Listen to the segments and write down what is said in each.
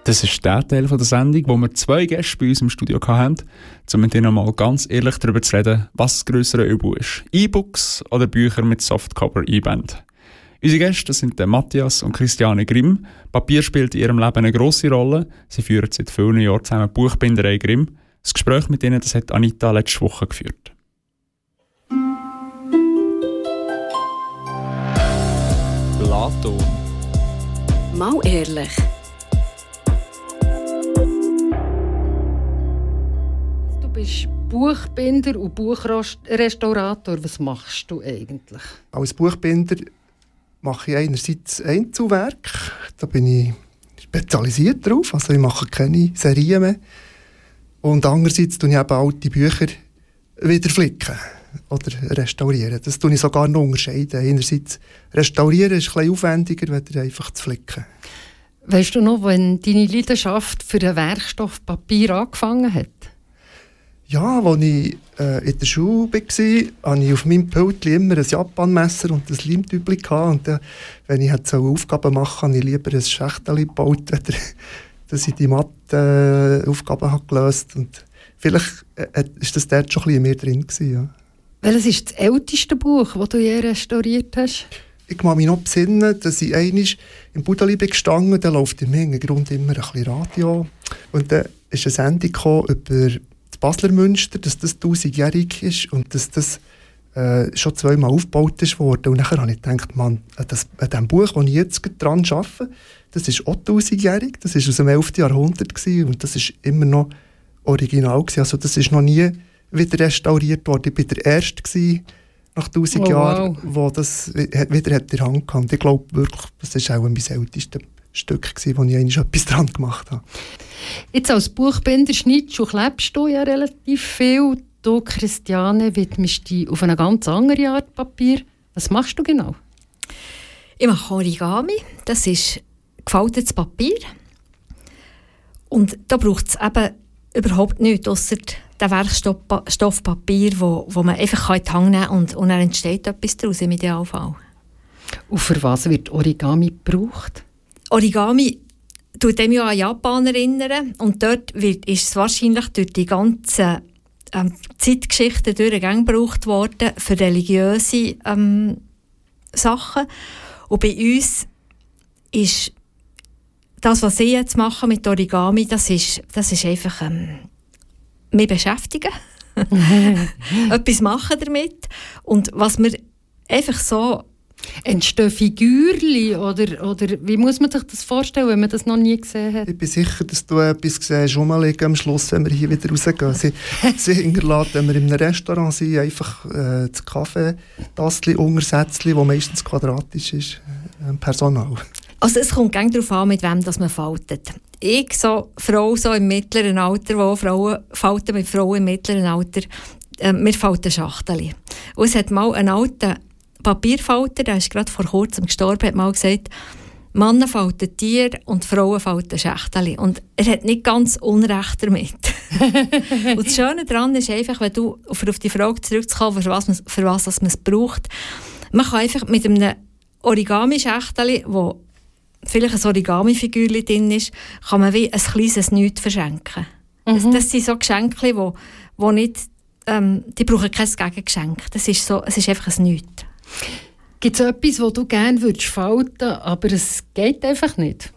Das ist der Teil der Sendung, wo wir 2 Gäste bei uns im Studio hatten, um mit ihnen mal ganz ehrlich darüber zu reden, was das grössere Übel ist. E-Books oder Bücher mit Softcover einbänden. Unsere Gäste sind Matthias und Christiane Grimm. Papier spielt in ihrem Leben eine grosse Rolle. Sie führen seit vielen Jahren zusammen die Buchbinderei Grimm. Das Gespräch mit ihnen, das hat Anita letzte Woche geführt. Plato. Mal ehrlich. Du bist Buchbinder und Buchrestaurator. Was machst du eigentlich? Als Buchbinder mache ich einerseits Einzelwerk. Da bin ich spezialisiert drauf. Also ich mache keine Serien mehr. Und andererseits tue ich eben alte Bücher wieder flicken oder restaurieren. Das tue ich sogar noch unterscheiden. Einerseits restaurieren ist ein bisschen aufwendiger, als einfach zu flicken. Weißt du noch, wenn deine Leidenschaft für den Werkstoff Papier angefangen hat? Ja, als ich in der Schule war, hatte ich auf meinem Pult immer ein Japanmesser und ein Leimtübli. Und wenn ich Aufgaben machen wollte, habe ich lieber ein Schächtchen gebaut, dass ich die Mathe-Aufgaben gelöst habe. Und vielleicht war das dort schon ein bisschen mehr drin gewesen, ja. Welches ist das älteste Buch, das du je restauriert hast? Ich kann mich noch besinnen, dass ich einmal im Budeli gestanden, da läuft im Hintergrund immer ein bisschen Radio. Und dann ist eine Sendung gekommen über das Basler Münster, dass das 1000-jährig ist und dass das schon 2-mal aufgebaut wurde. Und nachher habe ich gedacht, an diesem Buch, das ich jetzt dran arbeite, das ist auch 1000-jährig, das war aus dem 11. Jahrhundert gewesen, und das ist immer noch original gewesen. Also das ist noch nie wieder restauriert worden. Ich war der Erste nach 1000 Jahren, der das wieder in der Hand hatte. Ich glaube wirklich, das war auch mein ältestes Stück, wo ich eigentlich etwas dran gemacht habe. Jetzt als Buchbinder schneidest und klebst du ja relativ viel. Du, Christiane, widmest dich auf eine ganz andere Art Papier. Was machst du genau? Ich mache Origami. Das ist gefaltetes Papier. Und da braucht es eben überhaupt nichts, ausser den Werkstoff Papier, wo man einfach in die Hand nehmen kann und dann entsteht etwas daraus im Idealfall. Und für was wird Origami gebraucht? Origami tut dem ja an Japan erinnern. Und dort ist es wahrscheinlich durch die ganze Zeitgeschichte durchgegangen gebraucht worden für religiöse Sachen. Und bei uns ist das, was ich jetzt mache mit Origami, das ist einfach mich beschäftigen. Etwas machen damit. Und was wir einfach so... Entstehen Figürchen oder wie muss man sich das vorstellen, wenn man das noch nie gesehen hat? Ich bin sicher, dass du etwas siehst, rumliegen am Schluss, wenn wir hier wieder rausgehen. Sie hinterlassen, wenn wir in einem Restaurant sind, einfach das Kaffeetassli, Untersätzli, das meistens quadratisch ist, Personal. Also es kommt gerne darauf an, mit wem das man faltet. Ich, Frau so im mittleren Alter, wo Frauen falten mit Frauen im mittleren Alter, wir falten Schachteln. Und es hat mal einen alten Papierfalter, der ist gerade vor kurzem gestorben, hat mal gesagt, Männer falten Tiere und Frauen falten Schächtchen. Und er hat nicht ganz Unrecht damit. Und das Schöne daran ist einfach, wenn du, auf die Frage zurückzukommen, für was man es braucht, man kann einfach mit einem Origami-Schächtchen, wo vielleicht ein Origami-Figürchen drin ist, kann man wie ein kleines Nichts verschenken. Mhm. Das sind so Geschenke, wo nicht, die brauchen kein Gegengeschenk. Es ist einfach ein Nichts. Gibt es etwas, das du gerne falten würdest, aber es geht einfach nicht?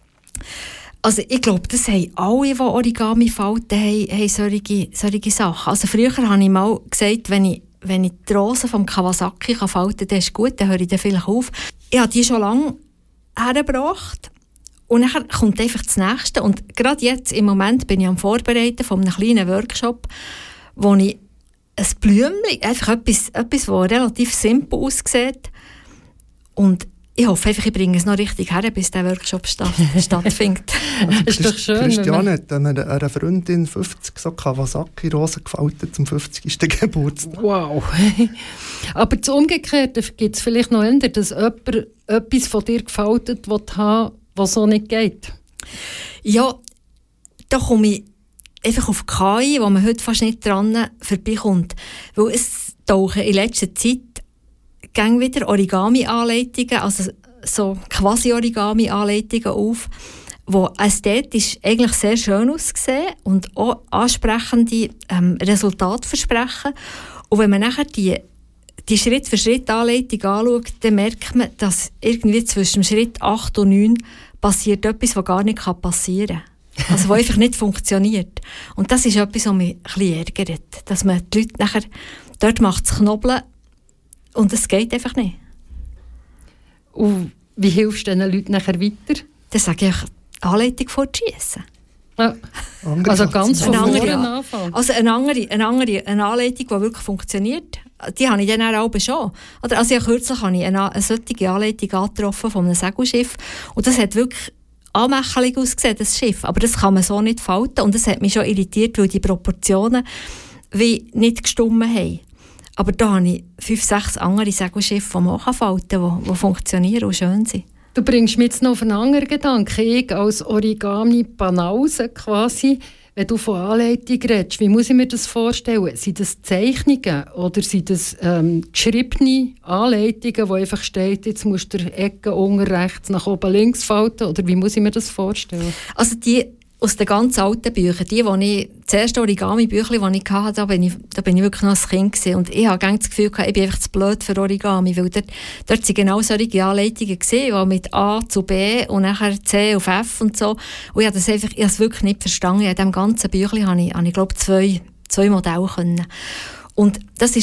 Also ich glaube, das haben alle, die Origami falten, haben solche Sachen. Also früher habe ich mal gesagt, wenn ich die Rosen vom Kawasaki falten kann, dann ist gut, dann höre ich dann vielleicht auf. Ich habe die schon lange hergebracht und dann kommt einfach das Nächste. Und gerade jetzt, im Moment, bin ich am Vorbereiten von einem kleinen Workshop, wo ich ein Blümchen, einfach etwas, das relativ simpel aussieht. Und ich hoffe einfach, ich bringe es noch richtig her, bis der Workshop stattfindet. Ist doch schön. Christiane hat einer Freundin 50 so Kawasaki-Rosen gefaltet zum 50. Geburtstag. Wow. Aber das Umgekehrte gibt es vielleicht noch ändern, dass jemand etwas von dir gefaltet haben will, was so nicht geht. Ja, da komme ich einfach auf KI, wo man heute fast nicht dran vorbeikommt. Weil es tauchen in letzter Zeit gehen wieder Origami-Anleitungen, also so quasi Origami-Anleitungen auf, wo ästhetisch eigentlich sehr schön aussehen und auch ansprechende Resultate versprechen. Und wenn man nachher die Schritt-für-Schritt-Anleitung anschaut, dann merkt man, dass irgendwie zwischen Schritt 8 und 9 passiert etwas, was gar nicht passieren kann. Also, was einfach nicht funktioniert. Und das ist etwas, was mich ein bisschen ärgert. Dass man die Leute nachher, dort macht es Knobeln und es geht einfach nicht. Und wie hilfst du diesen Leuten nachher weiter? Dann sage ich, Anleitung fortschießen. Ja. Also ganz von vorne anfangen. Also eine Anleitung, die wirklich funktioniert, die habe ich dann auch schon. Also kürzlich habe ich eine solche Anleitung angetroffen von einem Segelschiff und das hat wirklich anmächelig ausgesehen, das Schiff. Aber das kann man so nicht falten und das hat mich schon irritiert, weil die Proportionen wie nicht gestimmt haben. Aber da habe ich 5, 6 andere Segelschiffe, die man auch falten kann, die funktionieren und schön sind. Du bringst mich jetzt noch auf einen anderen Gedanken. Ich als Origami-Banause quasi, wenn du von Anleitung redest, wie muss ich mir das vorstellen? Sind das Zeichnungen oder sind das geschriebene Anleitungen, wo einfach steht, jetzt musst du die Ecke unten rechts nach oben links falten? Oder wie muss ich mir das vorstellen? Also die aus den ganz alten Büchern, das erste Origami-Büchlein, das ich hatte, da bin ich wirklich noch ein Kind gewesen. Und ich habe das Gefühl gehabt, ich bin einfach zu blöd für Origami, weil dort waren genau solche Anleitungen gewesen, die mit A zu B und nachher C auf F und so. Und ich habe es wirklich nicht verstanden. In diesem ganzen Büchlein habe ich glaube 2 Modelle können. Und das ist